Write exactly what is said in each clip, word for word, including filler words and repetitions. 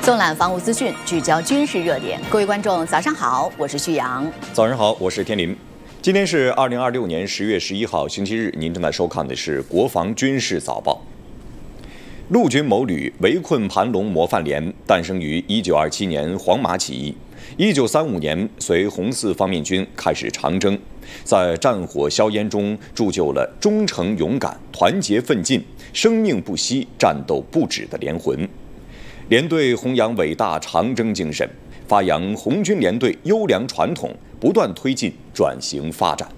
纵览防务资讯，聚焦军事热点。各位观众，早上好，我是旭阳。 早上好，我是天林。今天是二零二六年十月十一号，星期日。您正在收看的是国防军事早报。陆军某旅围困盘龙模范连诞生于一九二七年黄麻起义。一九三五年，随红四方面军开始长征，在战火硝烟中铸就了忠诚勇敢、团结奋进、生命不息、战斗不止的连魂。连队弘扬伟大长征精神，发扬红军连队优良传统，不断推进转型发展。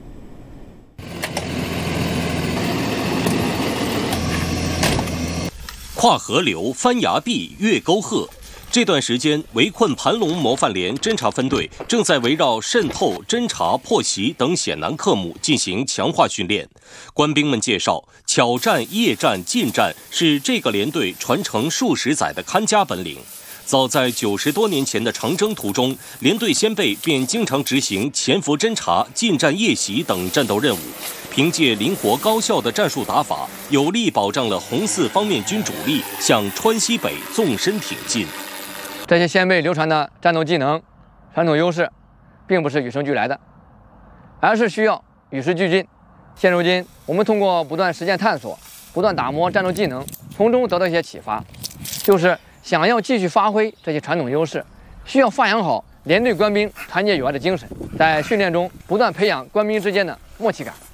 跨河流、翻崖壁、越沟壑。这段时间，围困盘龙模范连侦察分队正在围绕渗透、侦察、破袭等险难科目进行强化训练。官兵们介绍，巧战、夜战、近战是这个连队传承数十载的看家本领。早在九十多年前的长征途中，连队先辈便经常执行潜伏侦察、近战夜袭等战斗任务。凭借灵活高效的战术打法，有力保障了红四方面军主力向川西北纵深挺进。 这些先辈流传的战斗技能、传统优势，并不是与生俱来的，而是需要与时俱进。现如今，我们通过不断实践探索，不断打磨战斗技能，从中得到一些启发，就是想要继续发挥这些传统优势，需要发扬好连队官兵团结友爱的精神，在训练中不断培养官兵之间的默契感。